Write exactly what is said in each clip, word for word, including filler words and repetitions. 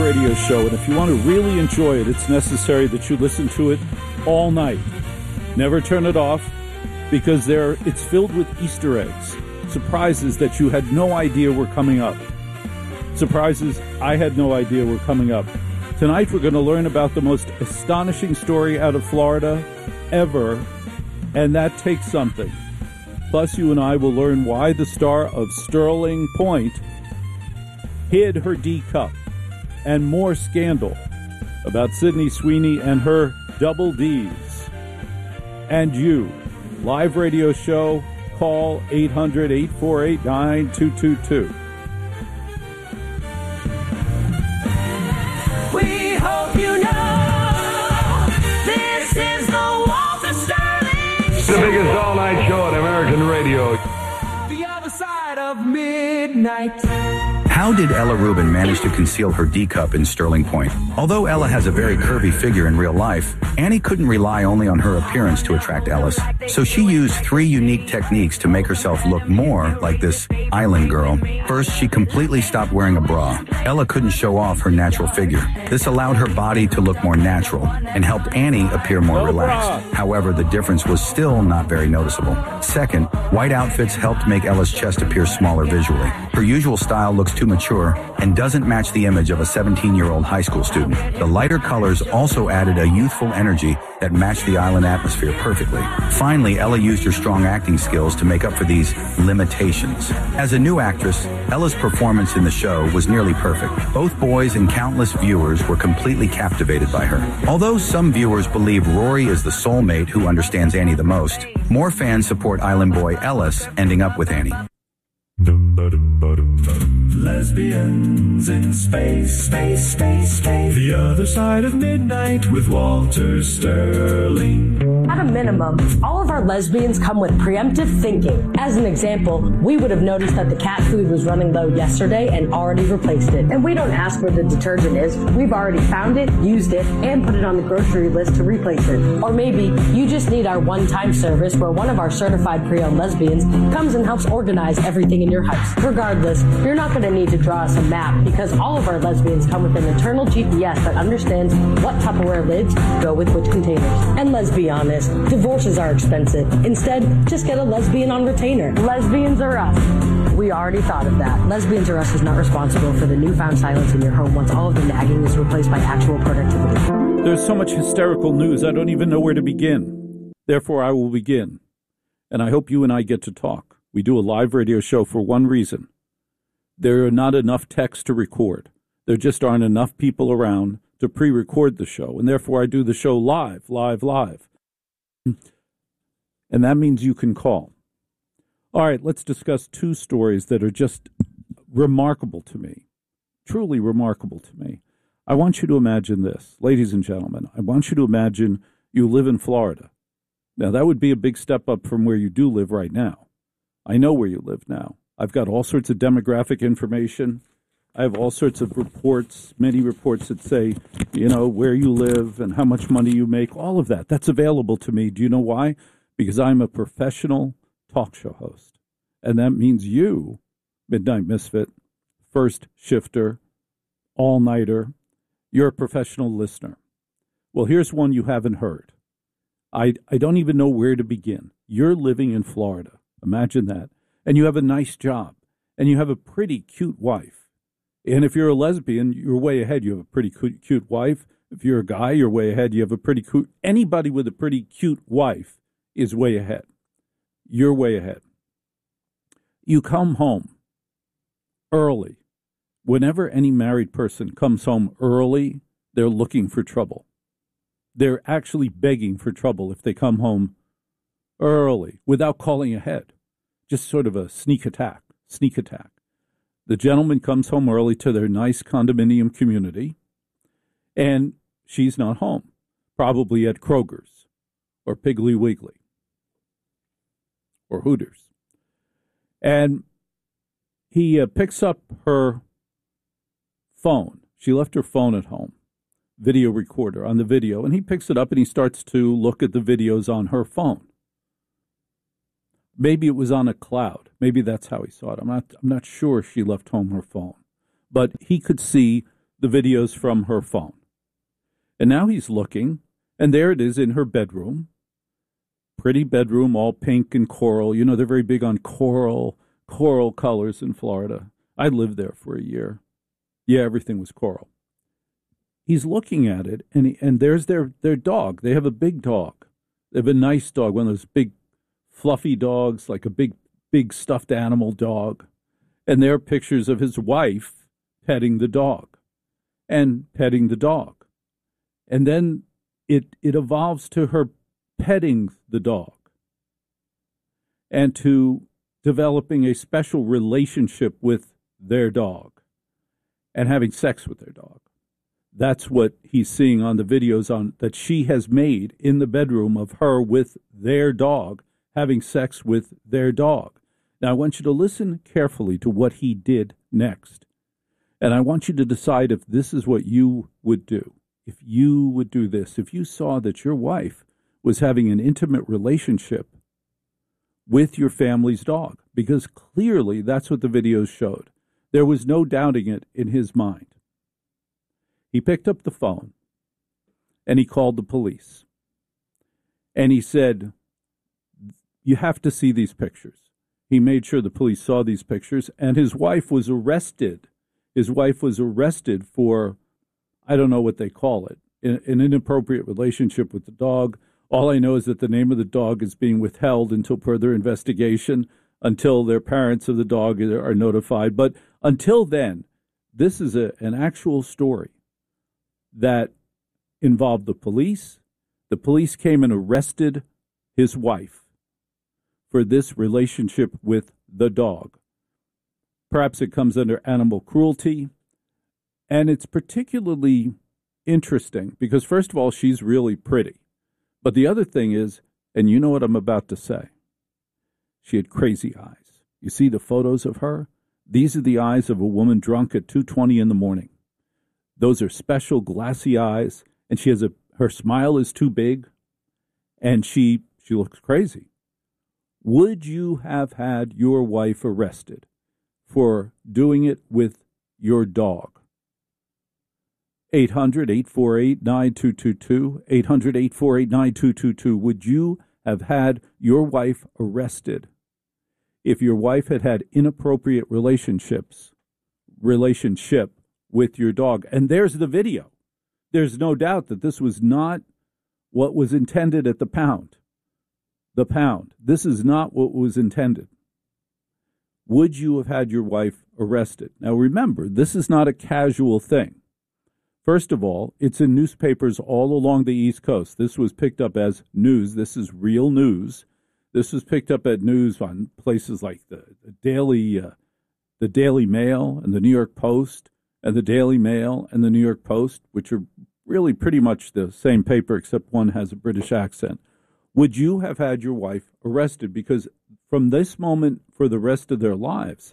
radio show, and if you want to really enjoy it, it's necessary that you listen to it all night. Never turn it off, because there it's filled with Easter eggs, surprises that you had no idea were coming up. Surprises I had no idea were coming up. Tonight we're going to learn about the most astonishing story out of Florida ever, and that takes something. Plus, you and I will learn why the star of Sterling Point hid her D cup, and more scandal about Sydney Sweeney and her double Ds. And you, live radio show, call eight hundred, eight four eight, nine two two two. We hope you know this is the Walter Sterling Show. The biggest all-night show on American radio. The other side of midnight. How did Ella Rubin manage to conceal her D cup in Sterling Point? Although Ella has a very curvy figure in real life, Annie couldn't rely only on her appearance to attract Ellis. So she used three unique techniques to make herself look more like this island girl. First, she completely stopped wearing a bra. Ella couldn't show off her natural figure. This allowed her body to look more natural and helped Annie appear more relaxed. However, the difference was still not very noticeable. Second, white outfits helped make Ella's chest appear smaller visually. Her usual style looks too mature and doesn't match the image of a seventeen-year-old high school student. The lighter colors also added a youthful energy that matched the island atmosphere perfectly. Finally, Ella used her strong acting skills to make up for these limitations. As a new actress, Ella's performance in the show was nearly perfect. Both boys and countless viewers were completely captivated by her. Although some viewers believe Rory is the soulmate who understands Annie the most, more fans support island boy Ellis ending up with Annie. Lesbians in space, space, space, space. The other side of midnight with Walter Sterling. At a minimum, all of our lesbians come with preemptive thinking. As an example, we would have noticed that the cat food was running low yesterday and already replaced it. And we don't ask where the detergent is. We've already found it, used it, and put it on the grocery list to replace it. Or maybe you just need our one-time service where one of our certified pre-owned lesbians comes and helps organize everything in your house. Regardless, you're not going to need to draw us a map because all of our lesbians come with an internal G P S that understands what Tupperware lids go with which containers. And let's be honest, divorces are expensive. Instead, just get a lesbian on retainer. Lesbians are us. We already thought of that. Lesbians are us is not responsible for the newfound silence in your home once all of the nagging is replaced by actual productivity. There's so much hysterical news, I don't even know where to begin. Therefore, I will begin. And I hope you and I get to talk. We do a live radio show for one reason. There are not enough texts to record. There just aren't enough people around to pre-record the show. And therefore, I do the show live, live, live. And that means you can call. All right, let's discuss two stories that are just remarkable to me, truly remarkable to me. I want you to imagine this, ladies and gentlemen. I want you to imagine you live in Florida. Now, that would be a big step up from where you do live right now. I know where you live now. I've got all sorts of demographic information. I have all sorts of reports, many reports that say, you know, where you live and how much money you make, all of that. That's available to me. Do you know why? Because I'm a professional talk show host. And that means you, Midnight Misfit, first shifter, all-nighter, you're a professional listener. Well, here's one you haven't heard. I, I don't even know where to begin. You're living in Florida. Imagine that. And you have a nice job. And you have a pretty cute wife. And if you're a lesbian, you're way ahead. You have a pretty cute, cute wife. If you're a guy, you're way ahead. You have a pretty cute... Anybody with a pretty cute wife is way ahead. You're way ahead. You come home early. Whenever any married person comes home early, they're looking for trouble. They're actually begging for trouble if they come home early without calling ahead. Just sort of a sneak attack, sneak attack. The gentleman comes home early to their nice condominium community, and she's not home, probably at Kroger's or Piggly Wiggly or Hooters. And he uh, picks up her phone. She left her phone at home, video recorder on the video, and he picks it up and he starts to look at the videos on her phone. Maybe it was on a cloud. Maybe that's how he saw it. I'm not I'm not sure she left home her phone. But he could see the videos from her phone. And now he's looking, and there it is in her bedroom. Pretty bedroom, all pink and coral. You know, they're very big on coral, coral colors in Florida. I lived there for a year. Yeah, everything was coral. He's looking at it, and he, and there's their, their dog. They have a big dog. They have a nice dog, one of those big, fluffy dogs, like a big, big stuffed animal dog. And there are pictures of his wife petting the dog and petting the dog. And then it it evolves to her petting the dog and to developing a special relationship with their dog and having sex with their dog. That's what he's seeing on the videos on that she has made in the bedroom of her with their dog, having sex with their dog. Now, I want you to listen carefully to what he did next. And I want you to decide if this is what you would do. If you would do this, if you saw that your wife was having an intimate relationship with your family's dog, because clearly that's what the videos showed. There was no doubting it in his mind. He picked up the phone and he called the police. And he said, you have to see these pictures. He made sure the police saw these pictures, and his wife was arrested. His wife was arrested for, I don't know what they call it, an inappropriate relationship with the dog. All I know is that the name of the dog is being withheld until further investigation, until their parents of the dog are notified. But until then, this is a, an actual story that involved the police. The police came and arrested his wife for this relationship with the dog. Perhaps it comes under animal cruelty. And it's particularly interesting because, first of all, she's really pretty. But the other thing is, and you know what I'm about to say, she had crazy eyes. You see the photos of her? These are the eyes of a woman drunk at two twenty in the morning. Those are special glassy eyes, and she has a her smile is too big, and she she looks crazy. Would you have had your wife arrested for doing it with your dog? eight hundred, eight four eight, nine two two two, eight hundred, eight four eight, nine two two two. Would you have had your wife arrested if your wife had had inappropriate relationships, relationship with your dog? And there's the video. There's no doubt that this was not what was intended at the pound. The pound. This is not what was intended. Would you have had your wife arrested? Now remember, this is not a casual thing. First of all, it's in newspapers all along the East Coast. This was picked up as news. This is real news. This was picked up at news on places like the, the Daily, uh, the Daily Mail and the New York Post, and the Daily Mail and the New York Post, which are really pretty much the same paper except one has a British accent. Would you have had your wife arrested? Because from this moment for the rest of their lives,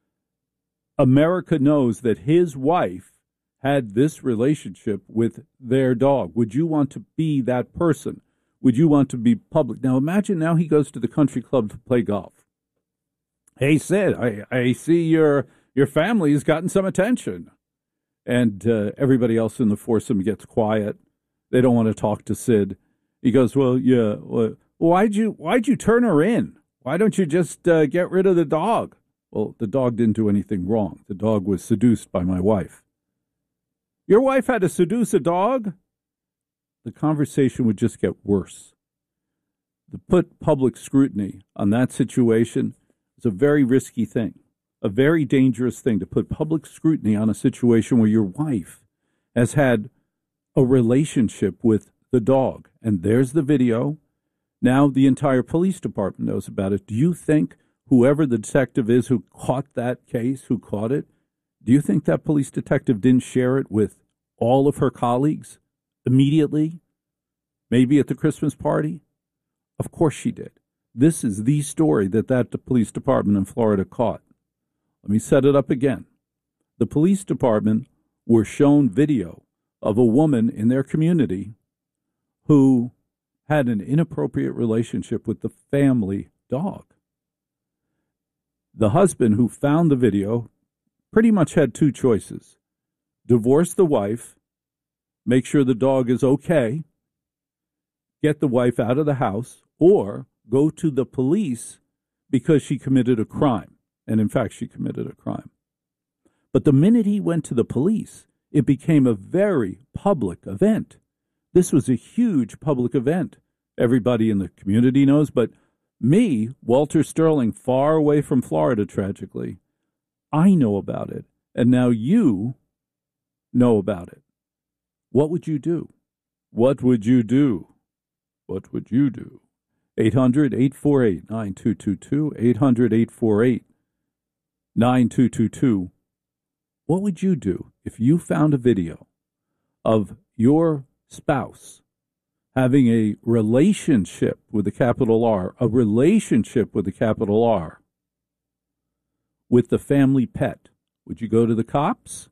America knows that his wife had this relationship with their dog. Would you want to be that person? Would you want to be public? Now imagine now he goes to the country club to play golf. Hey, Sid, I, I see your your family has gotten some attention. And uh, everybody else in the foursome gets quiet. They don't want to talk to Sid. He goes, well, yeah, well, why'd you why'd you turn her in? Why don't you just uh, get rid of the dog? Well, the dog didn't do anything wrong. The dog was seduced by my wife. Your wife had to seduce a dog? The conversation would just get worse. To put public scrutiny on that situation is a very risky thing, a very dangerous thing, to put public scrutiny on a situation where your wife has had a relationship with the dog. And there's the video. Now the entire police department knows about it. Do you think whoever the detective is who caught that case, who caught it, do you think that police detective didn't share it with all of her colleagues immediately? Maybe at the Christmas party? Of course she did. This is the story that that the police department in Florida caught. Let me set it up again. The police department were shown video of a woman in their community who had an inappropriate relationship with the family dog. The husband who found the video pretty much had two choices. divorce the wife, make sure the dog is okay, get the wife out of the house, or go to the police because she committed a crime. And in fact, she committed a crime. But the minute he went to the police, it became a very public event. This was a huge public event. Everybody in the community knows, but me, Walter Sterling, far away from Florida, tragically, I know about it. And now you know about it. What would you do? What would you do? What would you do? eight hundred, eight four eight, nine two two two, eight hundred, eight four eight, nine two two two. What would you do if you found a video of your spouse having a relationship with a capital R, a relationship with a capital R, with the family pet? Would you go to the cops?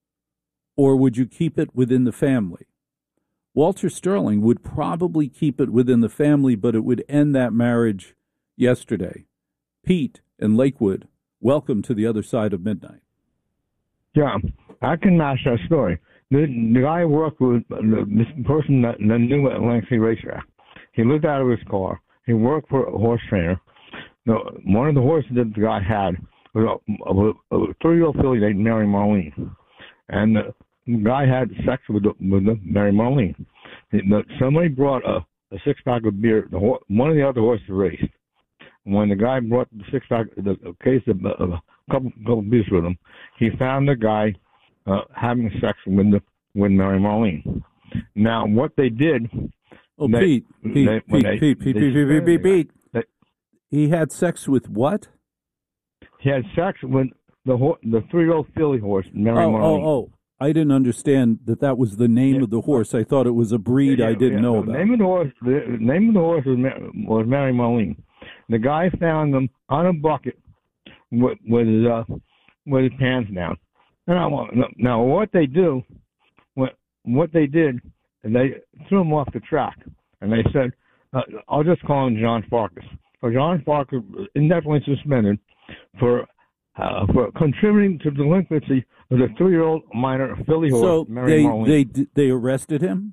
Or would you keep it within the family? Walter Sterling would probably keep it within the family, but it would end that marriage yesterday. Pete in Lakewood, welcome to the other side of midnight. Yeah, I can match that story. The, the guy worked with the, this person that, that knew Atlantic City Racetrack. He lived out of his car. He worked for a horse trainer. The, one of the horses that the guy had was a, a, a three-year-old filly named Mary Marlene. And the, the guy had sex with, the, with the Mary Marlene. The, the, somebody brought a, a six-pack of beer. The, one of the other horses raced. When the guy brought the six-pack, the, the case of uh, a couple, couple beers with him, he found the guy uh, having sex with the with Mary Marlene. Now, what they did... Oh, they, Pete, Pete, they, Pete, they, Pete, Pete, they Pete, Pete, Pete, Pete, Pete. They, He had sex with what? He had sex with the ho- the three-year-old filly horse, Mary Oh, Marlene. oh, oh. I didn't understand that that was the name Yeah. of the horse. I thought it was a breed Yeah, I didn't yeah. know the about. Name of the horse, the name of the horse was, Ma- was Mary Marlene. The guy found them on a bucket with, with his uh, with his pants down. And I want now what they do, what what they did, and they threw him off the track, and they said, uh, I'll just call him John Farkas. So John Farkas was indefinitely suspended for uh, for contributing to the delinquency of the three-year-old minor filly horse, So Mary they, Marlene. they d- they arrested him,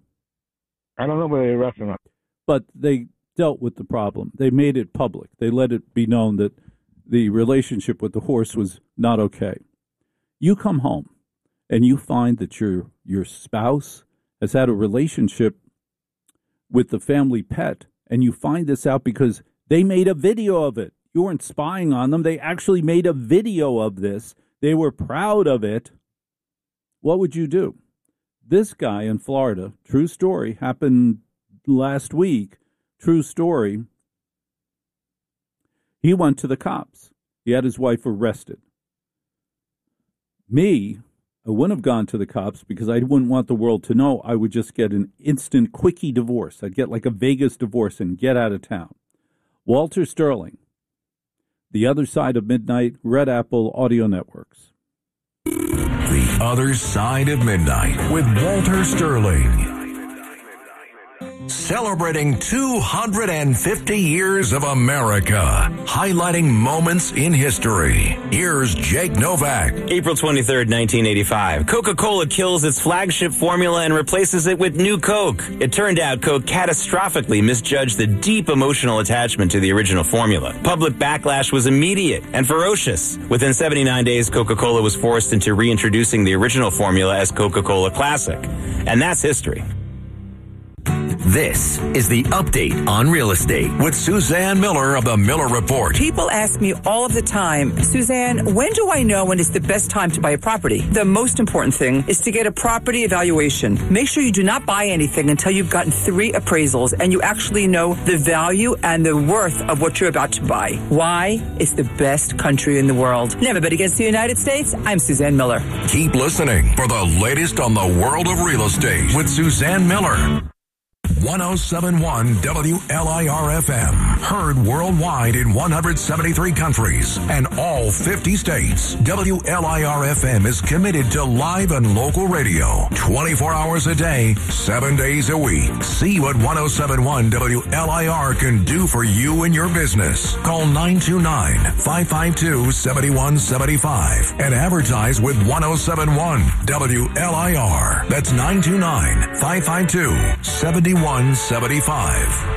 I don't know whether they arrested him or not. but they dealt with the problem. They made it public. They let it be known that the relationship with the horse was not okay. You come home and you find that your your spouse has had a relationship with the family pet, and you find this out because they made a video of it. You weren't spying on them. They actually made a video of this. They were proud of it. What would you do? This guy in Florida, true story, happened last week, true story. He went to the cops. He had his wife arrested. Me, I wouldn't have gone to the cops because I wouldn't want the world to know. I would just get an instant quickie divorce. I'd get like a Vegas divorce and get out of town. Walter Sterling, The Other Side of Midnight, Red Apple Audio Networks. The Other Side of Midnight with Walter Sterling. Celebrating two hundred fifty years of America, highlighting moments in history. Here's Jake Novak. April twenty-third, nineteen eighty-five. Coca-Cola kills its flagship formula and replaces it with New Coke. It turned out Coke catastrophically misjudged the deep emotional attachment to the original formula. Public backlash was immediate and ferocious. Within seventy-nine days, Coca-Cola was forced into reintroducing the original formula as Coca-Cola Classic. And that's history. This is the Update on Real Estate with Suzanne Miller of the Miller Report. People ask me all of the time, Suzanne, when do I know when it's the best time to buy a property? The most important thing is to get a property evaluation. Make sure you do not buy anything until you've gotten three appraisals and you actually know the value and the worth of what you're about to buy. Why? It's the best country in the world. Never bet against the United States. I'm Suzanne Miller. Keep listening for the latest on the world of real estate with Suzanne Miller. one oh seven point one W L I R F M. Heard worldwide in one hundred seventy-three countries and all fifty states. W L I R F M is committed to live and local radio. twenty-four hours a day, seven days a week. See what one oh seven point one W L I R can do for you and your business. Call nine two nine, five five two, seven one seven five and advertise with one oh seven point one W L I R. That's nine two nine, five five two, seven one seven five.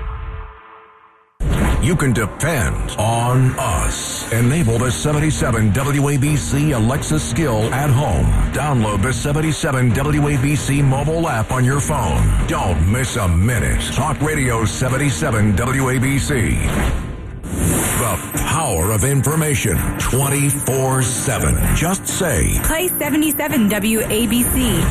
You can depend on us. Enable the seventy-seven W A B C Alexa skill at home. Download the seventy-seven W A B C mobile app on your phone. Don't miss a minute. Talk Radio seventy-seven W A B C. The power of information twenty-four seven. Just say, Play seventy-seven W A B C.